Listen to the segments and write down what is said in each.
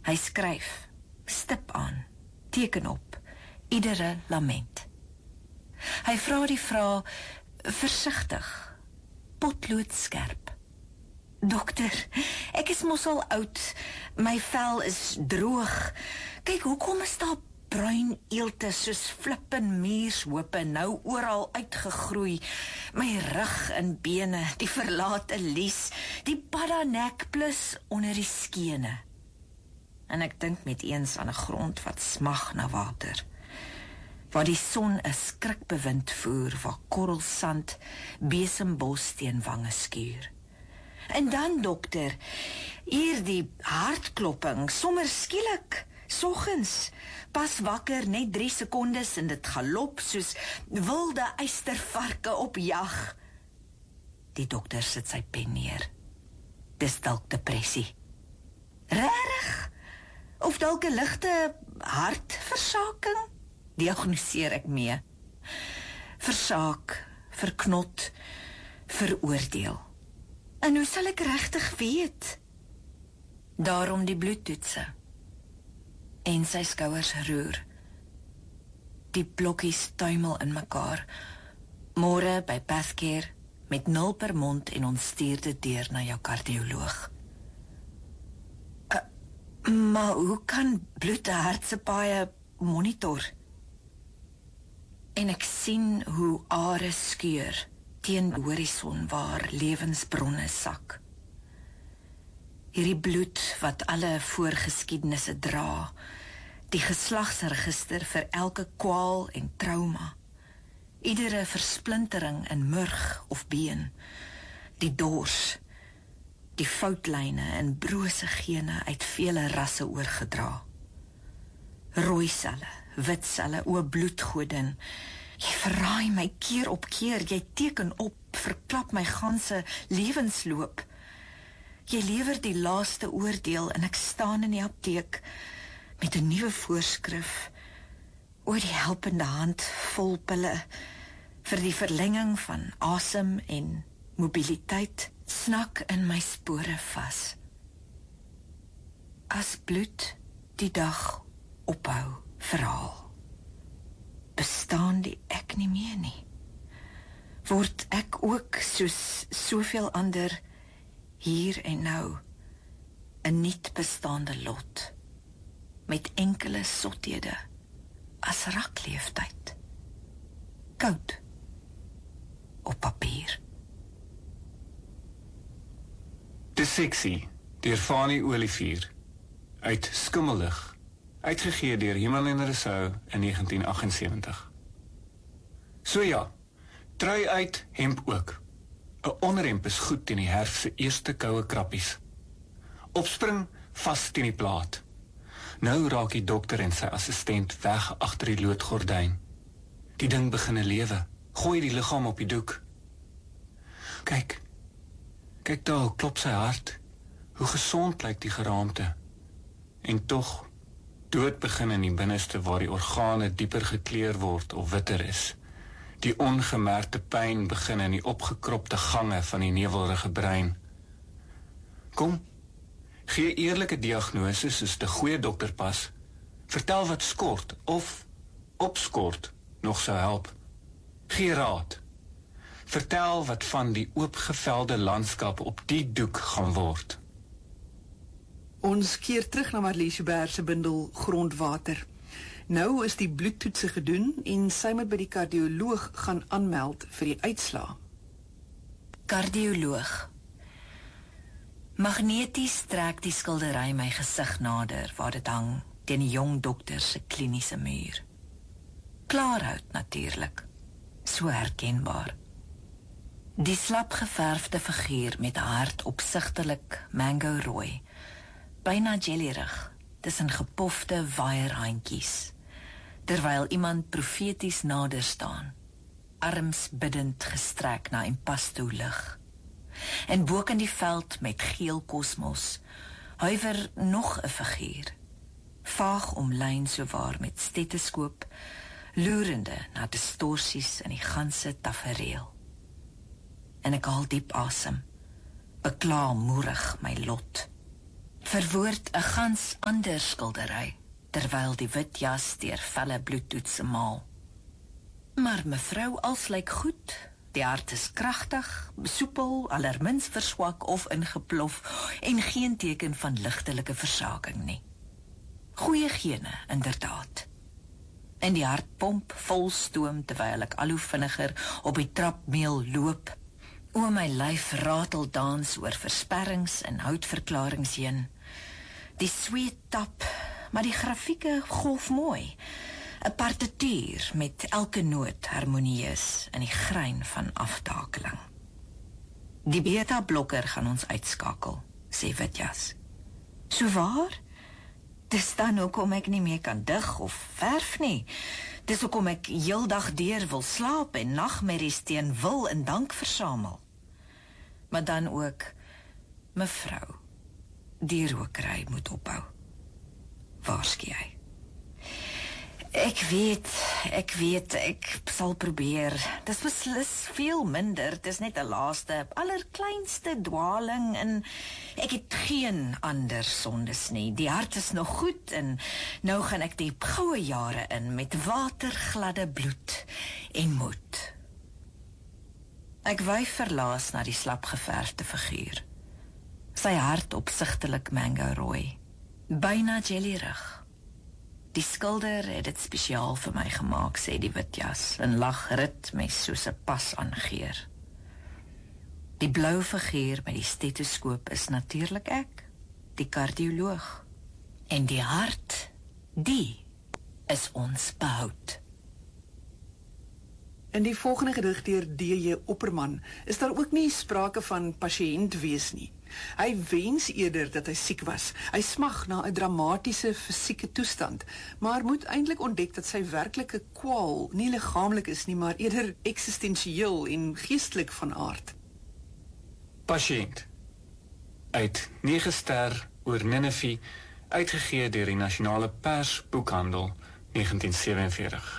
Hy skryf, stip aan, teken op, iedere lament. Hy vra die vraag, versigtig, potloodskerp. Dokter, ek is mos al oud, my vel is droog. Kyk, hoekom is daar bruin eelte soos flippen muurshope nou oral uitgegroei? My rug en bene, die verlate lies, die paddanek plus onder die skene. En ek dink met eens aan 'n grond wat smag na water, waar die son 'n skrikbewind voer, waar korrelsand besembos teen wange skuur. En dan, dokter, hier die hartklopping, sommer skielik, soggens, pas wakker, net 3 sekondes en dit galop soos wilde eystervarke op jag. Die dokter sit sy pen neer. Dis dalk depressie. Regtig? Of dalk 'n ligte hartversaking? Diagnoseer ek mee. Versaak, verknot, veroordeel. En hoe sal ek regtig weet? Daarom die bloedtoetse. En sy skouers roer. Die blokkies tuimel in mekaar. Môre by Pathcare met 0 per mond en ons stuur dit deur na jou kardioloog. Maar hoe kan bloed 'n hart se paaie monitor? En ek sien hoe are skeur teen die horison waar lewensbronne sak. Hierdie bloed wat alle voorgeskiedenisse dra, die geslagsregister vir elke kwaal en trauma, iedere versplintering in murg of been, die dors, die foutlyne en brose gene uit vele rasse oorgedra. Rooi selle, wit selle, o bloedgodin, jy verraai my keer op keer, jy teken op, verklap my ganse lewensloop. Jy lewer die laaste oordeel en ek staan in die apteek met 'n nuwe voorskrif oor die helpende hand vol pille vir die verlenging van asem en mobiliteit, snak in my spore vas. As bloed die dag ophou verhaal, bestaan die ek nie meer nie. Word ek ook soos soveel ander hier en nou 'n niet bestaande lot, met enkele sothede as rakleeftyd, koud op papier. Disseksie, deur Fanie Olivier, uit Skimmellig, uitgegee deur Iman en Rousseau in 1978. So ja, trui uit, hemp ook. 'n onderhemp is goed teen die herfst se eerste koue krappies. Opspring vas teen die plaat. Nou raak die dokter en sy assistent weg agter die loodgordyn. Die ding begin lewe. Gooi die liggaam op die doek. Kyk daar, hoe klop sy hart. Hoe gesond lyk die geraamte. En tog, dood begin in die binneste waar die organe dieper gekleur word of witter is. Die ongemerkte pyn begin in die opgekropte gange van die nevelrige brein. Kom, gee eerlike diagnose soos die goeie dokter pas. Vertel wat skort of opskort nog sou help. Gee raad. Vertel wat van die oopgevelde landskap op die doek gaan word. Ons keer terug na Marlies Joubert se bundel Grondwater. Nou is die bloedtoetse gedoen en sy moet by die kardioloog gaan aanmeld vir die uitslaa. Kardioloog. Magneties trek die skildery my gesig nader waar dit hang teen die jong dokter se kliniese muur. Klaarhout natuurlik, so herkenbaar. Die slapgeverfde figuur met 'n hart opsigtelik mango rooi, byna jellyrig, tussen gepofte waierhandjies, terwyl iemand profeties nader staan, arms biddend gestrek na impasto lig. En boek in die veld met geel kosmos, huiwer nog 'n figuur, vaag omlyn sowaar met stetoskoop, loerende na distorsies in die ganse tafereel. En ek haal diep asem, bekla moerig my lot. verwoord 'n gans ander skildery, terwyl die wit jas deur felle bloedtoetse maal. Maar mevrou als lyk goed, die hart is kragtig, soepel, allermins verswak of ingeplof en geen teken van ligtelike versaking nie. Goeie gene, inderdaad. En die hart pomp vol stoom terwyl ek al hoe vinniger op die trapmeel loop. O, my lyf ratel dans oor versperrings en houtverklarings heen. Die sweet tap, maar die grafieke golf mooi. 'n Partituur met elke noot harmonieus in die grein van aftakeling. Die beta-blokker gaan ons uitskakel, sê Witjas. So waar? Dis dan hoekom ek nie meer kan dig of verf nie. Dis hoekom ek heeldag deur wil slaap en nagmerries teen wil en dank versamel. Maar dan ook, mevrou, die rookery moet ophou. Waarsku jy? Ek weet, ek sal probeer. Dis beslis veel minder, dis net 'n laaste, allerkleinste dwaling en ek het geen ander sondes nie. Die hart is nog goed en nou gaan ek die goue jare in met watergladde bloed en moed. Ek wyf verlaas na die slapgeverfde figuur. Sy hart opsigtelik mango rooi, byna jellyrig. Die skilder het dit spesiaal vir my gemaak, sê die Witjas, en lag ritmes soos 'n pas aangeur. Die blou figuur met die stetoskoop is natuurlik ek, die kardioloog. En die hart, die is ons behoud. In die volgende gedig deur D.J. Opperman is daar ook nie sprake van pasiënt wees nie. Hy wens eerder dat hy siek was. Hy smag na 'n dramatiese fisieke toestand, maar moet eintlik ontdek dat sy werklike kwaal nie liggaamlik is nie, maar eerder eksistensieel en geestelik van aard. Pasiënt. Uit 9 ster oor Ninive, uitgegee deur die Nasionale Pers Boekhandel 1947.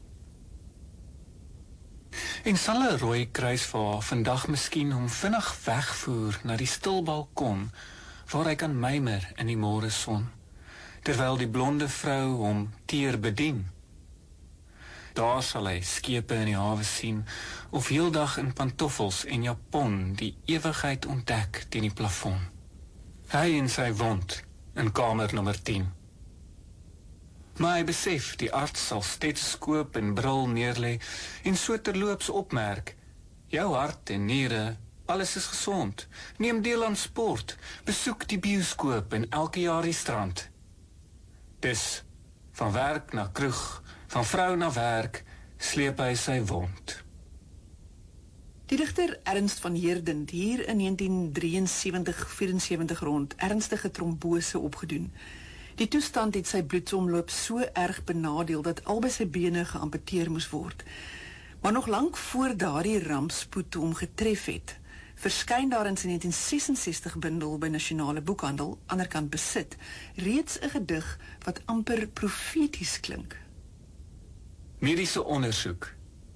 En sal 'n rooi kruisvaar vandag miskien hom vinnig wegvoer na die stil balkon, waar hy kan mymer in die môre son, terwyl die blonde vrou hom teer bedien. Daar sal hy skepe in die hawe sien, of heeldag in pantoffels en japon die ewigheid ontdek teen die plafon. Hy in sy wond in kamer nommer 10. Maar hy besef, die arts sal stetoskoop en bril neerlê en so terloops opmerk, jou hart en niere, alles is gesond. Neem deel aan sport, besoek die bioskoop en elke jaar die strand. Dis, van werk na kroeg, van vrou na werk, sleep hy sy wond. Die digter Ernst van Heerden het hier in 1973-74 rond ernstige trombose opgedoen. Die toestand het sy bloedsomloop so erg benadeel dat albei sy bene geamputeer moes word. Maar nog lank voor daardie rampspoed hom getref het, verskyn daar in sy 1966 bundel by Nasionale Boekhandel, anderkant Besit, reeds 'n gedig wat amper profeties klink. Mediese ondersoek.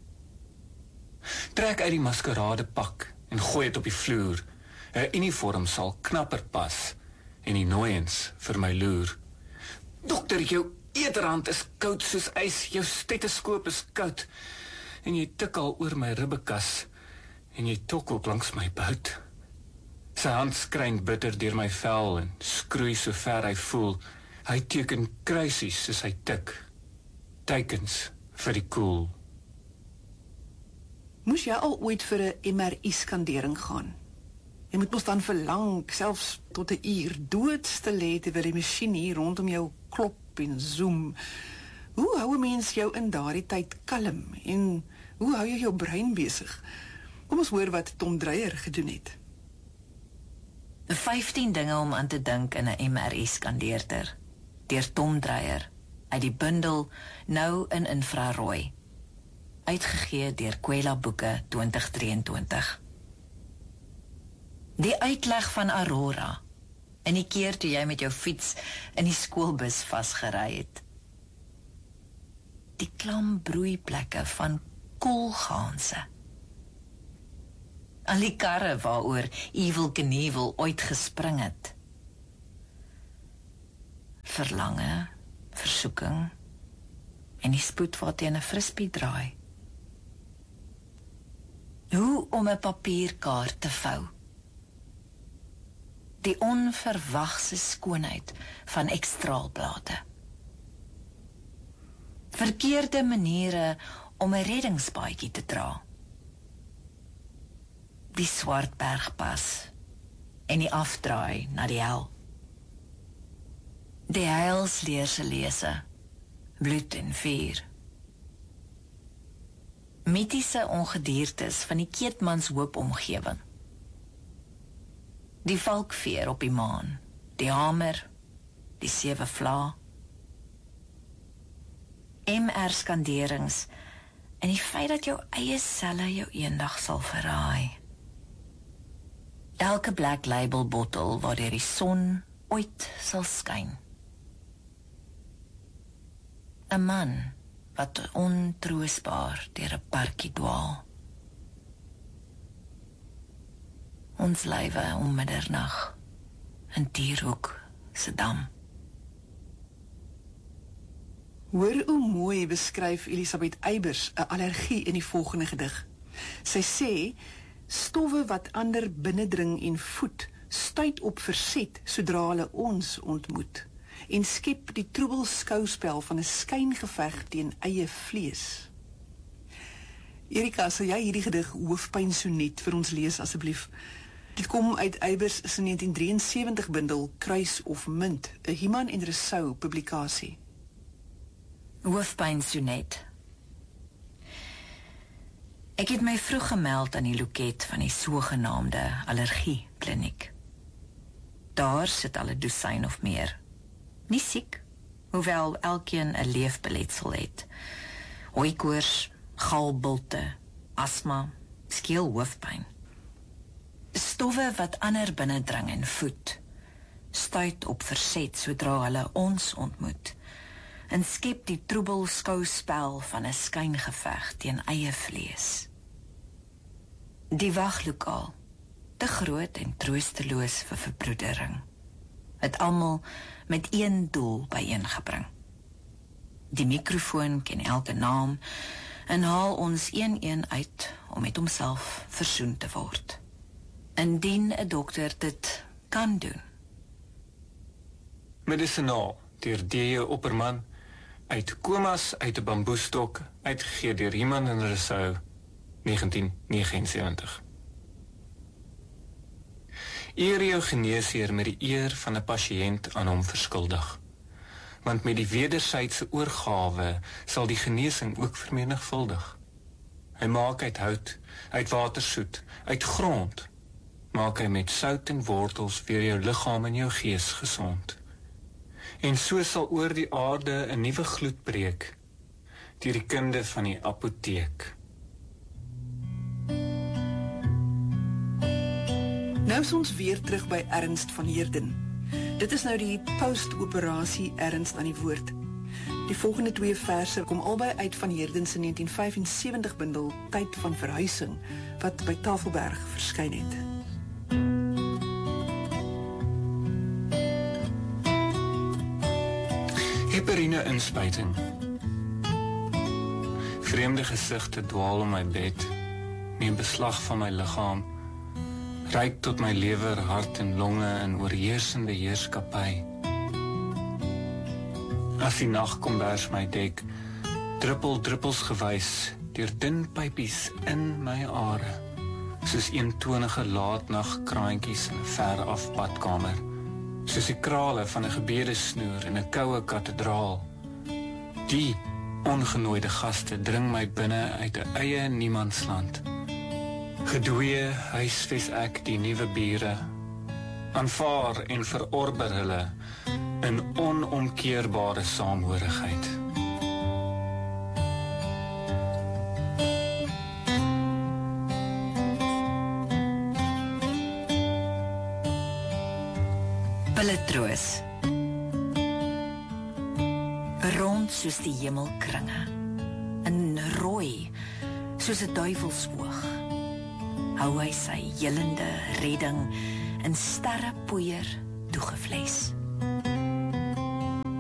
Trek uit die maskeradepak en gooi dit op die vloer. 'n Uniform sal knapper pas en die nooiens vir my loer. Dokter, jou eeterhand is koud soos ys, jou stetoskoop is koud en jy tik al oor my ribbekas en jy tok ook langs my bout. Sy hand skrein bitter deur my vel en skroei so ver hy voel. Hy teken kruisies soos hy tik, tekens vir die koel. Moes jy al ooit vir 'n MRI-skandering gaan? Jy moet mos dan verlang, selfs tot 'n uur doodstil lê terwyl die masjien hier rondom jou klop en zoom. Hoe hou 'n mens jou in daardie tyd kalm en hoe hou jy jou brein besig? Kom ons hoor wat Tom Dreyer gedoen het. 15 dinge om aan te dink in 'n MRI-skandeerder, deur Tom Dreyer, uit die bundel Nou in Infrarooi, uitgegee deur Kwela Boeke 2023. Die uitleg van Aurora, in die keer toe jy met jou fiets in die skoolbus vasgery het. Die klam broeiplekke van koolgaanse. Al die karre waaroor Evel Knievel ooit gespring het. verlange, versoeking en die spoed wat teen 'n frisbee draai. Hoe om 'n papierkaart te vou. Die onverwagse skoonheid van ekstraalplate. Verkeerde maniere om 'n reddingspaadjie te dra. Die Swartbergpas en die afdraai na die hel. Die heilsleerse lese, bloed en vuur. Mitiese ongediertes van die Keetmanshoop omgewing. Die valkveer op die maan, die hamer, die 7 vla. MR-skanderings en die feit dat jou eie selle jou eendag sal verraai. Elke Black Label bottel waardeur die son ooit sal skyn. 'n man wat ontroosbaar deur 'n parkie dwaal. Ons lywe om middernag in Dierhoek se dam. Hoor hoe mooi beskryf Elisabeth Eybers 'n allergie in die volgende gedig. Sy sê, stowwe wat ander binnendring en voed, stuit op verset sodra hulle ons ontmoet, en skep die troebel skouspel van 'n skyngeveg teen eie vlees. Erika, sal jy hierdie gedig Hoofpyn Sonnet vir ons lees asseblief? Dit kom uit Eybers se 1973 bundel Kruis of Munt, 'n Human en Rousseau publikasie. Hoofpyn Sonnet. Ek het my vroeg gemeld aan die loket van die sogenaamde allergiekliniek. Daar sit al 'n dosyn of meer. Nie siek, hoewel elkeen 'n leefbeletsel het. Hooikoors, galbulte, asma, skeelhoofpyn. Stowwe wat ander binnendring en voed, stuit op verset sodra hulle ons ontmoet, en skep die troebel skouspel van 'n skyngeveg teen eie vlees. Die waglokaal, te groot en troosteloos vir verbroedering, het almal met een doel byeengebring. Die mikrofoon ken elke naam en haal ons een uit om met homself versoen te word. Indien 'n dokter dit kan doen. Medisinaal, deur D.J. Opperman, uit Komas uit 'n bamboestok, uitgegee deur Human en Rousseau, 1979. Eer jou geneesheer met die eer van 'n pasiënt aan hom verskuldig, want met die wedersydse oorgawe sal die genesing ook vermenigvuldig. Hy maak uit hout, uit watersoet, uit grond, maak hy met sout en wortels weer jou liggaam en jou gees gesond. En so sal oor die aarde 'n nuwe gloed breek, deur die kunde van die apoteek. Nou is ons weer terug by Ernst van Heerden. Dit is nou die post-operasie Ernst aan die woord. Die volgende 2 verse kom albei uit van Heerden se 1975 bundel Tyd van Verhuising, wat by Tafelberg verskyn het. Heparine inspuiting. Vreemde gesigte dwaal om my bed, neem beslag van my liggaam, reik tot my lewer, hart en longe in oorheersende heerskappy. As die nag kom bers my dek, druppels gewys, deur dun pypies in my are, soos eentonige laatnagkraantjies in 'n ver af badkamer, soos die krale van 'n gebedesnoer in 'n koue kathedraal. Die ongenooide gaste dring my binne uit 'n eie niemandsland. Gedooie huisves ek die nuwe bure, aanvaar en verorber hulle in onomkeerbare saamhorigheid. Pilletroos. Rond soos die hemelkringe, in rooi soos 'n duivelsoog, hou hy sy helende redding in sterrepoeier toegevles.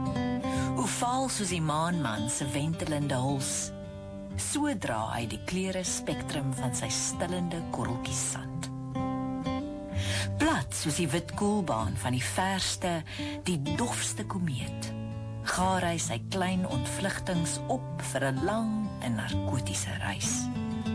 vaal soos die maanman se wentelende huls, so dra hy die kleure spektrum van sy stillende korreltjies sand. Plat soos die wit koelbaan van die verste, die dofste komeet, gaar hy sy klein ontvlugtings op vir 'n lang en narkotiese reis.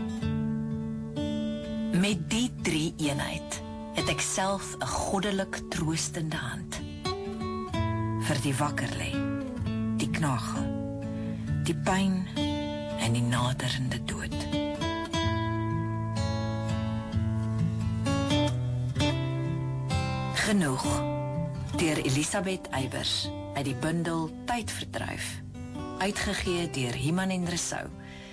Met die drie eenheid het ek self 'n goddelik troostende hand. Vir die wakker lê, die knagel, die pyn en die naderende dood. Genoeg, deur Elisabeth Eybers uit die bundel Tydverdryf, uitgegee deur Iman en Rousseau,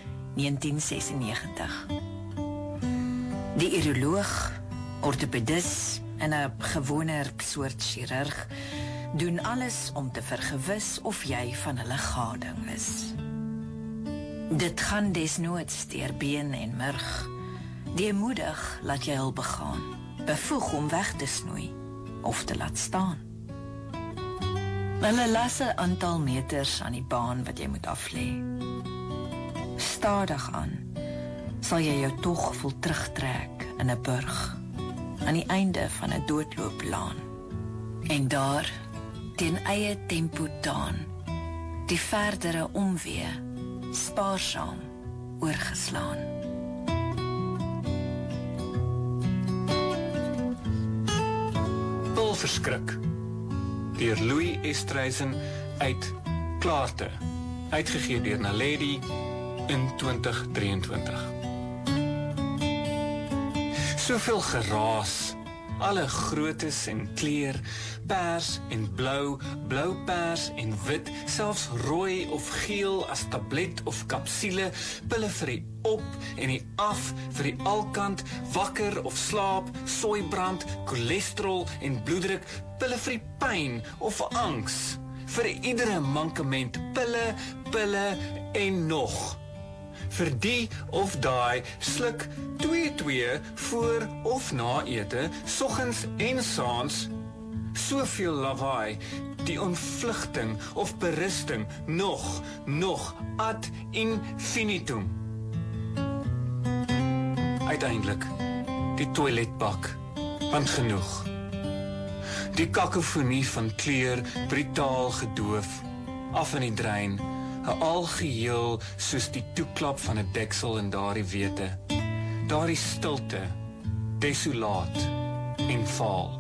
1996. Die uroloog, ortopedis en 'n gewone soort chirurg doen alles om te vergewis of jy van hulle gading is. Dit gaan desnoods deur been en murg. Deemoedig laat jy hul begaan, bevoeg om weg te snoei of te laat staan. Hulle las 'n aantal meters aan die baan wat jy moet aflê. Stadig aan sal jy jou tog voel terugtrek in 'n burg aan die einde van 'n doodlooplaan. En daar, teen eie tempo daan, die verdere omwee spaarsaam oorgeslaan. Pulverskrik deur Louis Estreisen uit Klaarte, uitgegee deur Naledi in 2023. Soveel geraas, alle groottes en kleur, pers en blou, blou-pers en wit, selfs rooi of geel as tablet of kapsule, pille vir die op en die af, vir die alkant, wakker of slaap, soeibrand, cholesterol en bloeddruk, pille vir die pyn of angs, vir iedere mankement, pille en nog. Vir die of daai sluk 2 voor of na ete, soggens en saans, soveel lawaai, die ontvlugting of berusting, nog, ad infinitum. Uiteindelik, die toiletbak, want genoeg. Die kakofonie van kleur, brutaal gedoof, af in die drein, 'n algeheel soos die toeklap van 'n deksel in daardie wete, daardie stilte, desolaat en vaal.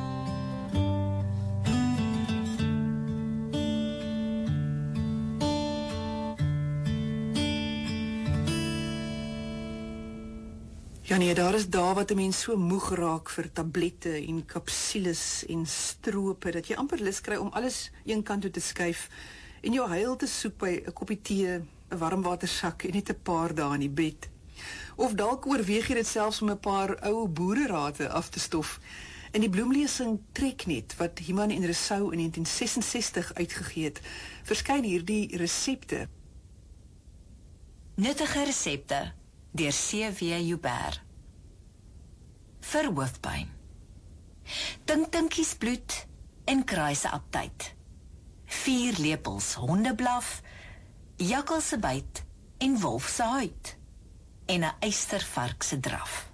Ja nee, daar is dae wat 'n mens so moeg raak vir tablette en kapsules en strope, dat jy amper lus kry om alles een kant toe te skuif en jou huil te soek by 'n koppie tee, 'n warmwatersak en net 'n paar dae in die bed. Of dalk oorweeg jy dit selfs om 'n paar ou boererate af te stof. In die bloemlesing Treknet, wat Iman en Rousseau in 1966 uitgegee het, verskyn hierdie resepte. Nuttige resepte deur C.W. Joubert. Vir hoofpyn. Tinkinkies bloed en kruise aptyd. 4 lepels hondeblaf, jakkalse byt en wolfse huid. En 'n eystervarkse draf.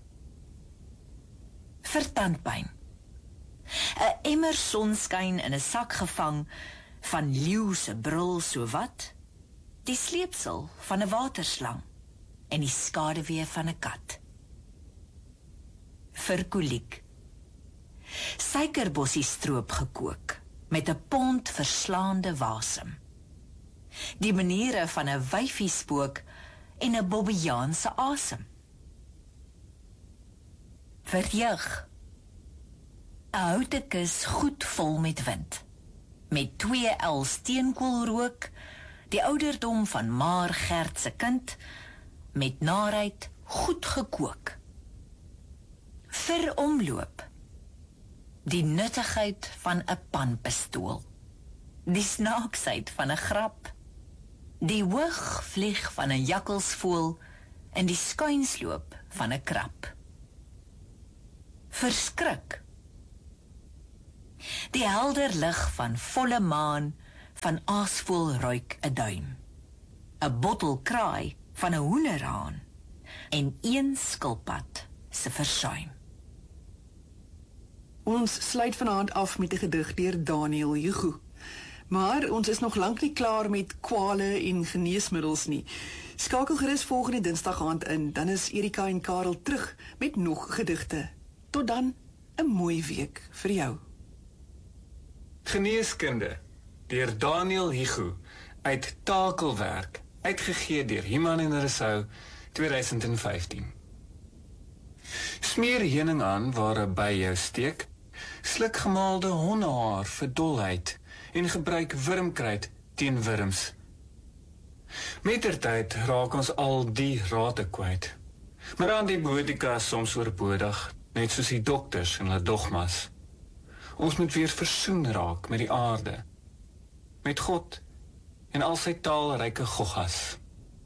Vir tandpyn. 'n emmer sonskyn in 'n sak gevang van leeu se brul sowat, die sleepsel van 'n waterslang en die skaduwee van 'n kat. Vir koliek. Suikerbossie stroop gekook met 'n pond verslaande wasem. Die maniere van 'n wyfiespook en 'n bobbejaanse asem. Vir jeug. 'n houtekus goed vol met wind, met 2 L steenkoolrook, die ouderdom van Maar Gert se kind, met naarheid goed gekook. Vir omloop. Die nuttigheid van 'n panpistool, die snaaksheid van 'n grap, die hoogvlieg van 'n jakkalsvoël en die skuinsloop van 'n krab. Verskrik. Die helder lig van volle maan van aasvoël ruik 'n duim, 'n bottel kraai van 'n hoenderhaan en een skilpad se versuim. Ons sluit vanaand af met 'n gedig deur Daniel Hugo. Maar ons is nog lank nie klaar met kwale en geneesmiddels nie. Skakel gerus volgende Dinsdag aand in, dan is Erika en Karel terug met nog gedigte. Tot dan, 'n mooi week vir jou. Geneeskunde deur Daniel Hugo uit Takelwerk, uitgegee deur Human en Resou 2015. Smeer heuning aan waar 'n by jou steek, sluk gemaalde hondehaar vir dolheid en gebruik wurmkruid teen wurms. Mettertyd raak ons al die rate kwyt. Maar antibiotika is soms oorbodig, net soos die dokters en hulle dogmas. Ons moet weer versoen raak met die aarde, met God en al sy taalryke goggas.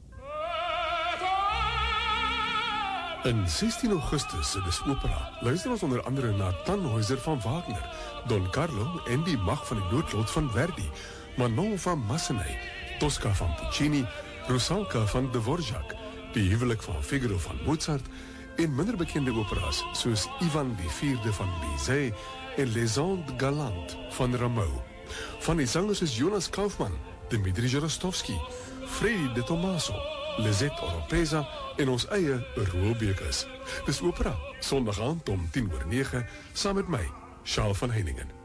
In 16 Augustus in die opera luister ons onder andere na Tannhäuser van Wagner, Don Carlo en die Mag van die Noodlot van Verdi, Manon van Massenet, Tosca van Puccini, Rusalka van Dvorak, die Huwelik van Figaro van Mozart en minder bekende operas soos Ivan IV van Bizet en Les Andes Galantes van Rameau. Van die sangers is Jonas Kaufmann, Dmitri Jorostovsky, Freddy de Tomaso, Lisette Oropesa en ons eie Roel Bekus. Dis opera, Sondag aand om 10:09, saam met my, Charles van Heiningen.